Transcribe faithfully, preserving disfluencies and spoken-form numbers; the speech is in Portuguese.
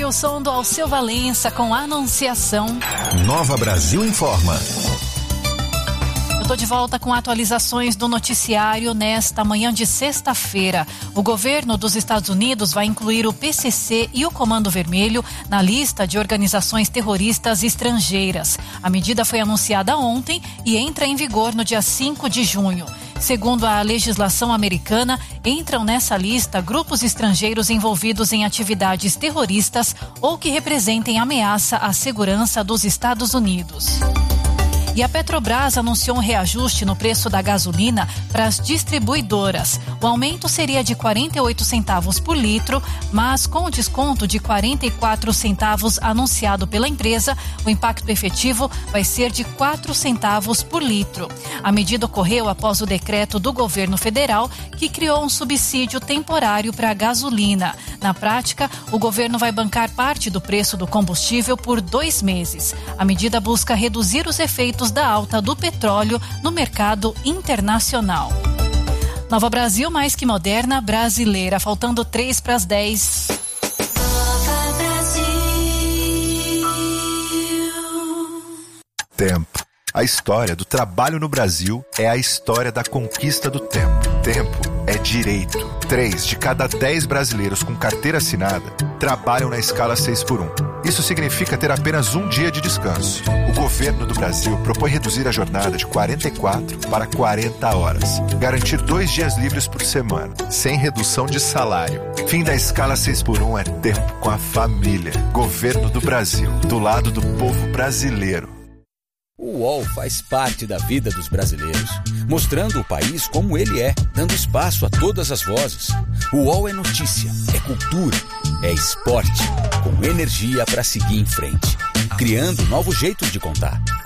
o som do Alceu Valença com Anunciação. Nova Brasil Informa. Estou de volta com atualizações do noticiário nesta manhã de sexta-feira. O governo dos Estados Unidos vai incluir o P C C e o Comando Vermelho na lista de organizações terroristas estrangeiras. A medida foi anunciada ontem e entra em vigor no dia cinco de junho. Segundo a legislação americana, entram nessa lista grupos estrangeiros envolvidos em atividades terroristas ou que representem ameaça à segurança dos Estados Unidos. E a Petrobras anunciou um reajuste no preço da gasolina para as distribuidoras. O aumento seria de quarenta e oito centavos por litro, mas com o desconto de quarenta e quatro centavos anunciado pela empresa, o impacto efetivo vai ser de quatro centavos por litro. A medida ocorreu após o decreto do governo federal, que criou um subsídio temporário para a gasolina. Na prática, o governo vai bancar parte do preço do combustível por dois meses. A medida busca reduzir os efeitos da alta do petróleo no mercado internacional. Nova Brasil, mais que moderna, brasileira. Faltando três para as dez. Nova Brasil. Tempo. A história do trabalho no Brasil é a história da conquista do tempo. Tempo é direito. Três de cada dez brasileiros com carteira assinada trabalham na escala seis por um. Isso significa ter apenas um dia de descanso. O governo do Brasil propõe reduzir a jornada de quarenta e quatro para quarenta horas. Garantir dois dias livres por semana, sem redução de salário. Fim da escala seis por um é tempo com a família. Governo do Brasil, do lado do povo brasileiro. O U O L faz parte da vida dos brasileiros, mostrando o país como ele é, dando espaço a todas as vozes. O U O L é notícia, é cultura, é esporte, com energia para seguir em frente, criando novos jeitos de contar.